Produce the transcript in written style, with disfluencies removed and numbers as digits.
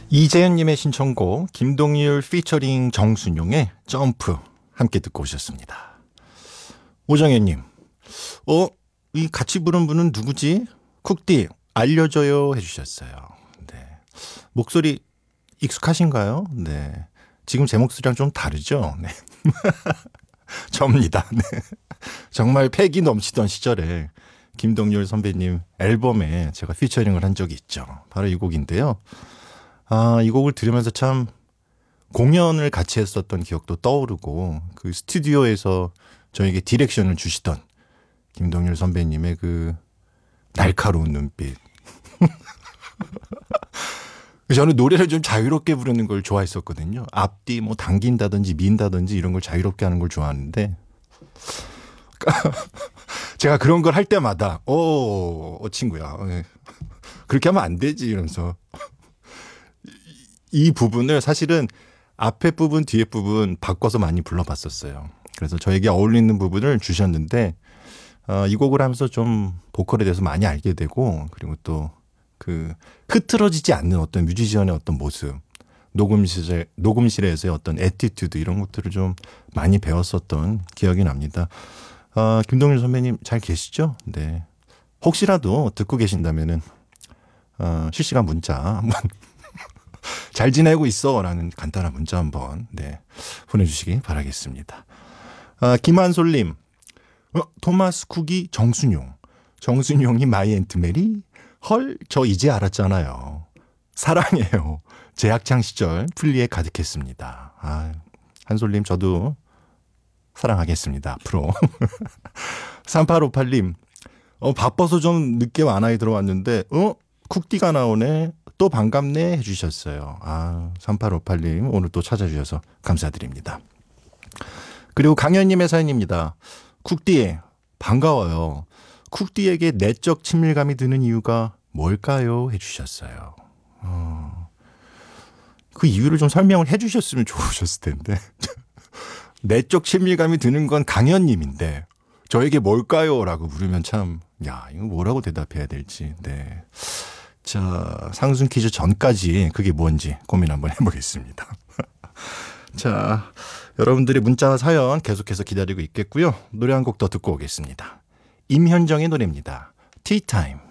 이재현님의 신청곡 김동률 피처링 정순용의 점프 함께 듣고 오셨습니다. 오정현님, 이 같이 부른 분은 누구지? 쿡디 알려줘요 해주셨어요. 네, 목소리 익숙하신가요? 네, 지금 제 목소리랑 좀 다르죠? 네, 접니다. 네, 정말 패기 넘치던 시절에 김동률 선배님 앨범에 제가 피처링을 한 적이 있죠. 바로 이 곡인데요. 이 곡을 들으면서 참 공연을 같이 했었던 기억도 떠오르고 그 스튜디오에서 저에게 디렉션을 주시던 김동률 선배님의 그 날카로운 눈빛. 저는 노래를 좀 자유롭게 부르는 걸 좋아했었거든요. 앞뒤 뭐 당긴다든지 민다든지 이런 걸 자유롭게 하는 걸 좋아하는데 제가 그런 걸 할 때마다 친구야 그렇게 하면 안 되지 이러면서 이 부분을 사실은 앞에 부분 뒤에 부분 바꿔서 많이 불러봤었어요. 그래서 저에게 어울리는 부분을 주셨는데 이 곡을 하면서 좀 보컬에 대해서 많이 알게 되고 그리고 또 그 흐트러지지 않는 어떤 뮤지션의 어떤 모습 녹음실에서의 어떤 애티튜드 이런 것들을 좀 많이 배웠었던 기억이 납니다. 김동률 선배님 잘 계시죠? 네. 혹시라도 듣고 계신다면은 실시간 문자 한번 잘 지내고 있어 라는 간단한 문자 한번 보내주시기 바라겠습니다. 김한솔님, 토마스 쿡이 정순용이 마이 앤트 메리? 헐, 저 이제 알았잖아요. 사랑해요. 제 학창시절 플리에 가득했습니다. 한솔님 저도 사랑하겠습니다. 앞으로. 3858님, 바빠서 좀 늦게 완화에 들어왔는데 쿡디가 나오네. 또 반갑네 해주셨어요. 3858님 오늘 또 찾아주셔서 감사드립니다. 그리고 강현님의 사연입니다. 쿡디 반가워요. 쿡디에게 내적 친밀감이 드는 이유가 뭘까요? 해주셨어요. 그 이유를 좀 설명을 해주셨으면 좋으셨을 텐데 내적 친밀감이 드는 건 강현님인데 저에게 뭘까요? 라고 물으면 참 이거 뭐라고 대답해야 될지. 네. 자, 상순 퀴즈 전까지 그게 뭔지 고민 한번 해보겠습니다. 자, 여러분들의 문자와 사연 계속해서 기다리고 있겠고요. 노래 한 곡 더 듣고 오겠습니다. 임현정의 노래입니다. 티타임.